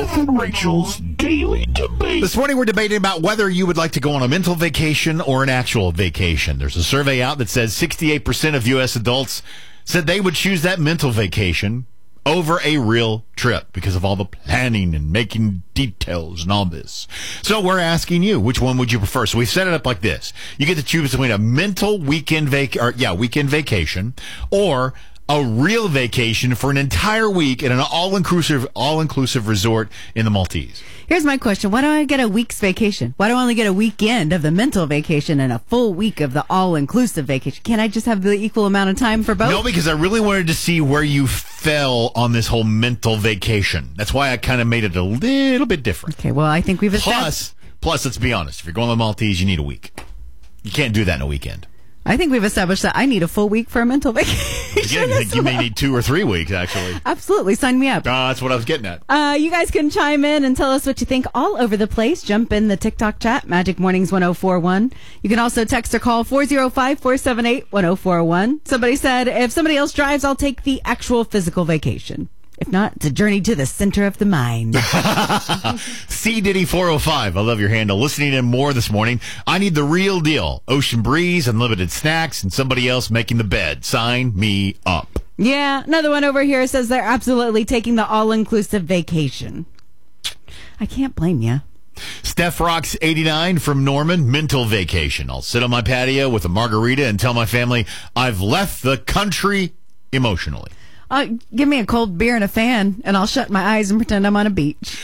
Jeff and Rachel's Daily Debate. This morning we're debating about whether you would like to go on a mental vacation or an actual vacation. There's a survey out that says 68% of U.S. adults said they would choose that mental vacation over a real trip because of all the planning and making details and all this. So we're asking you, which one would you prefer? So we've set it up like this. You get to choose between a mental weekend vacation or a real vacation for an entire week at an all-inclusive resort in the Maltese. Here's my question. Why don't I get a week's vacation? Why do I only get a weekend of the mental vacation and a full week of the all-inclusive vacation? Can't I just have the equal amount of time for both? No, because I really wanted to see where you fell on this whole mental vacation. That's why I kind of made it a little bit different. Okay, well, I think we've established... Plus, let's be honest. If you're going to the Maltese, you need a week. You can't do that in a weekend. I think we've established that I need a full week for a mental vacation. Again, I think you may need 2 or 3 weeks, actually. Absolutely. Sign me up. That's what I was getting at. You guys can chime in and tell us what you think all over the place. Jump in the TikTok chat, Magic Mornings 1041. You can also text or call 405-478-1041. Somebody said, if somebody else drives, I'll take the actual physical vacation. If not, it's a journey to the center of the mind. C. Diddy 405. I love your handle. Listening in more this morning. I need the real deal. Ocean breeze, unlimited snacks, and somebody else making the bed. Sign me up. Yeah, another one over here says they're absolutely taking the all-inclusive vacation. I can't blame you. Steph Rocks 89 from Norman. Mental vacation. I'll sit on my patio with a margarita and tell my family I've left the country emotionally. Give me a cold beer and a fan, and I'll shut my eyes and pretend I'm on a beach.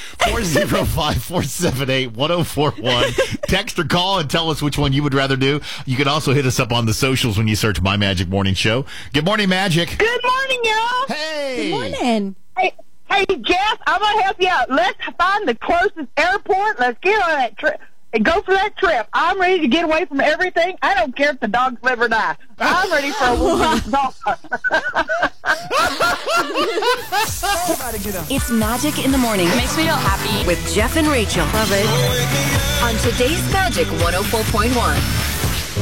405-478-1041. Text or call and tell us which one you would rather do. You can also hit us up on the socials when you search My Magic Morning Show. Good morning, Magic. Good morning, y'all. Hey. Good morning. Hey, Jeff, I'm going to help you out. Let's find the closest airport. Let's get on that trip and go for that trip. I'm ready to get away from everything. I don't care if the dogs live or die. I'm ready for a weekend dog. It's Magic in the Morning. Makes me feel happy. With Jeff and Rachel. Love it. On today's Magic 104.1.